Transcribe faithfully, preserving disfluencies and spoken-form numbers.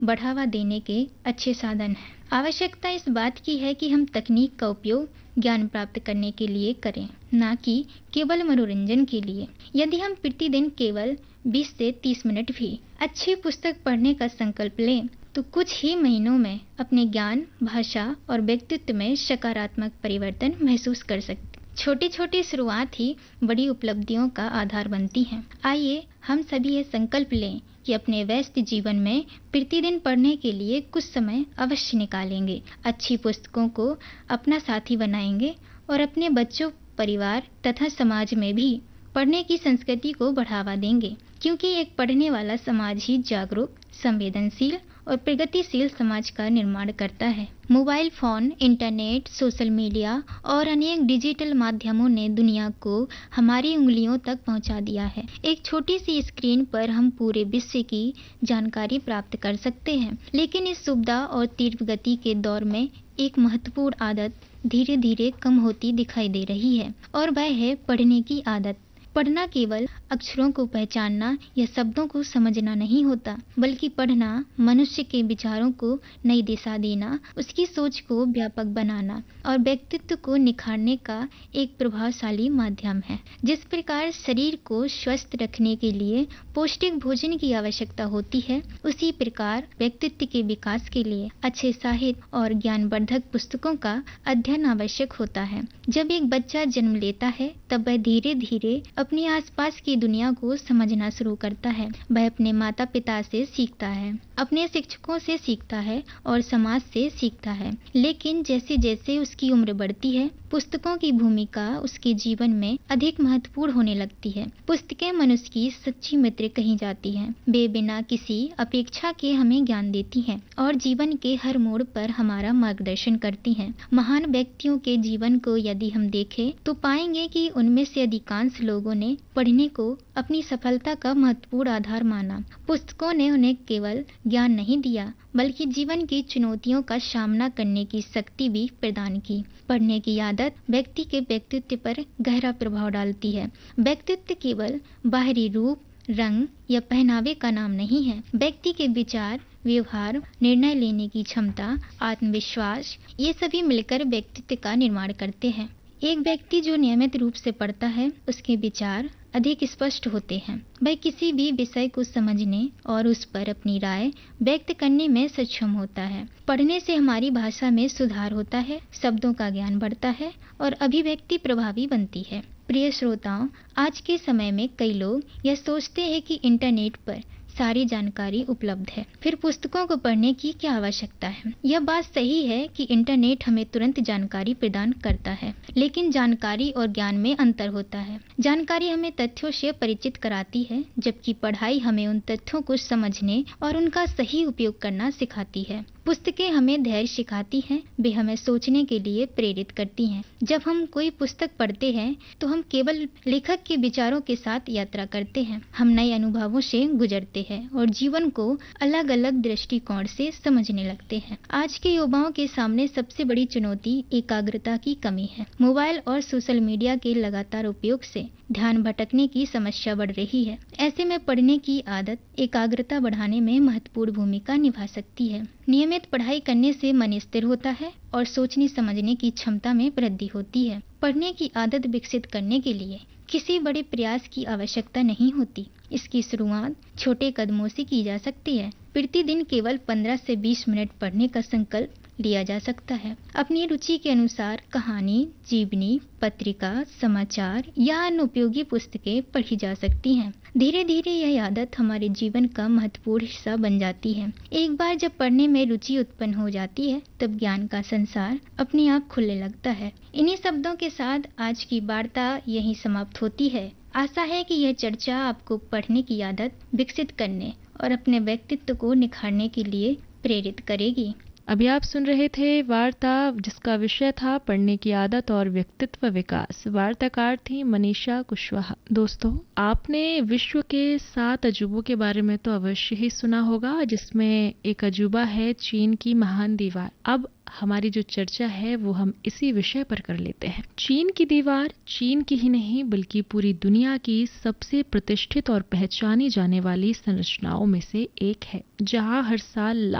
बढ़ावा देने के अच्छे साधन हैं। आवश्यकता इस बात की है कि हम तकनीक का उपयोग ज्ञान प्राप्त करने के लिए करें, ना कि केवल मनोरंजन के लिए। यदि हम प्रतिदिन केवल बीस से तीस मिनट भी अच्छी पुस्तक पढ़ने का संकल्प लें तो कुछ ही महीनों में अपने ज्ञान, भाषा और व्यक्तित्व में सकारात्मक परिवर्तन महसूस कर सकते। छोटी छोटी शुरुआत ही बड़ी उपलब्धियों का आधार बनती है। आइए हम सभी ये संकल्प लें कि अपने व्यस्त जीवन में प्रतिदिन पढ़ने के लिए कुछ समय अवश्य निकालेंगे, अच्छी पुस्तकों को अपना साथी बनाएंगे और अपने बच्चों, परिवार तथा समाज में भी पढ़ने की संस्कृति को बढ़ावा देंगे, क्योंकि एक पढ़ने वाला समाज ही जागरूक, संवेदनशील और प्रगतिशील समाज का निर्माण करता है। Mobile phone, internet, social media और अनेक डिजिटल माध्यमों ने दुनिया को हमारी उंगलियों तक पहुंचा दिया है। एक छोटी सी स्क्रीन पर हम पूरे विश्व की जानकारी प्राप्त कर सकते हैं, लेकिन इस सुविधा और तीव्र गति के दौर में एक महत्वपूर्ण आदत धीरे धीरे कम होती दिखाई दे रही है, और वह है पढ़ने की आदत। पढ़ना केवल अक्षरों को पहचानना या शब्दों को समझना नहीं होता, बल्कि पढ़ना मनुष्य के विचारों को नई दिशा देना, उसकी सोच को व्यापक बनाना और व्यक्तित्व को निखारने का एक प्रभावशाली माध्यम है। जिस प्रकार शरीर को स्वस्थ रखने के लिए पौष्टिक भोजन की आवश्यकता होती है, उसी प्रकार व्यक्तित्व के विकास के लिए अच्छे साहित्य और ज्ञानवर्धक पुस्तकों का अध्ययन आवश्यक होता है। जब एक बच्चा जन्म लेता है, तब वह धीरे धीरे अपने आसपास की दुनिया को समझना शुरू करता है। वह अपने माता पिता से सीखता है, अपने शिक्षकों से सीखता है और समाज से सीखता है। लेकिन जैसे जैसे उसकी उम्र बढ़ती है, पुस्तकों की भूमिका उसके जीवन में अधिक महत्वपूर्ण होने लगती है। पुस्तकें मनुष्य की सच्ची मित्र कही जाती हैं। वे बिना किसी अपेक्षा के हमें ज्ञान देती हैं और जीवन के हर मोड़ पर हमारा मार्गदर्शन करती हैं। महान व्यक्तियों के जीवन को यदि हम देखें तो पाएंगे कि उनमें से अधिकांश लोगों ने पढ़ने को अपनी सफलता का महत्वपूर्ण आधार माना। पुस्तकों ने उन्हें केवल ज्ञान नहीं दिया, बल्कि जीवन की चुनौतियों का सामना करने की शक्ति भी प्रदान की। पढ़ने की आदत व्यक्ति के व्यक्तित्व पर गहरा प्रभाव डालती है। व्यक्तित्व केवल बाहरी रूप, रंग या पहनावे का नाम नहीं है। व्यक्ति के विचार, व्यवहार, निर्णय लेने की क्षमता, आत्मविश्वास, ये सभी मिलकर व्यक्तित्व का निर्माण करते हैं। एक व्यक्ति जो नियमित रूप से पढ़ता है, उसके विचार अधिक स्पष्ट होते हैं। वह किसी भी विषय को समझने और उस पर अपनी राय व्यक्त करने में सक्षम होता है। पढ़ने से हमारी भाषा में सुधार होता है, शब्दों का ज्ञान बढ़ता है और अभिव्यक्ति प्रभावी बनती है। प्रिय श्रोताओं, आज के समय में कई लोग यह सोचते हैं कि इंटरनेट पर सारी जानकारी उपलब्ध है, फिर पुस्तकों को पढ़ने की क्या आवश्यकता है। यह बात सही है कि इंटरनेट हमें तुरंत जानकारी प्रदान करता है, लेकिन जानकारी और ज्ञान में अंतर होता है। जानकारी हमें तथ्यों से परिचित कराती है, जबकि पढ़ाई हमें उन तथ्यों को समझने और उनका सही उपयोग करना सिखाती है। पुस्तकें हमें धैर्य सिखाती हैं, वे हमें सोचने के लिए प्रेरित करती हैं। जब हम कोई पुस्तक पढ़ते हैं तो हम केवल लेखक के विचारों के साथ यात्रा करते हैं। हम नए अनुभवों से गुजरते हैं और जीवन को अलग अलग दृष्टिकोण से समझने लगते हैं। आज के युवाओं के सामने सबसे बड़ी चुनौती एकाग्रता की कमी है। मोबाइल और सोशल मीडिया के लगातार उपयोग से ध्यान भटकने की समस्या बढ़ रही है। ऐसे में पढ़ने की आदत एकाग्रता बढ़ाने में महत्वपूर्ण भूमिका निभा सकती है। नियमित पढ़ाई करने से मन स्थिर होता है और सोचने समझने की क्षमता में वृद्धि होती है। पढ़ने की आदत विकसित करने के लिए किसी बड़े प्रयास की आवश्यकता नहीं होती। इसकी शुरुआत छोटे कदमों से की जा सकती है। प्रतिदिन केवल पंद्रह से बीस मिनट पढ़ने का संकल्प लिया जा सकता है। अपनी रुचि के अनुसार कहानी, जीवनी, पत्रिका, समाचार या अन्य उपयोगी पुस्तकें पढ़ी जा सकती हैं। धीरे धीरे यह आदत हमारे जीवन का महत्वपूर्ण हिस्सा बन जाती है। एक बार जब पढ़ने में रुचि उत्पन्न हो जाती है, तब ज्ञान का संसार अपने आप खुलने लगता है। इन्हीं शब्दों के साथ आज की वार्ता यहीं समाप्त होती है। आशा है कि यह चर्चा आपको पढ़ने की आदत विकसित करने और अपने व्यक्तित्व को निखारने के लिए प्रेरित करेगी। अभी आप सुन रहे थे वार्ता जिसका विषय था पढ़ने की आदत और व्यक्तित्व विकास। वार्ताकार थी मनीषा कुशवाहा। दोस्तों, आपने विश्व के सात अजूबों के बारे में तो अवश्य ही सुना होगा, जिसमें एक अजूबा है चीन की महान दीवार। अब हमारी जो चर्चा है वो हम इसी विषय पर कर लेते हैं। चीन की दीवार चीन की ही नहीं बल्कि पूरी दुनिया की सबसे प्रतिष्ठित और पहचानी जाने वाली संरचनाओं में से एक है, जहां हर साल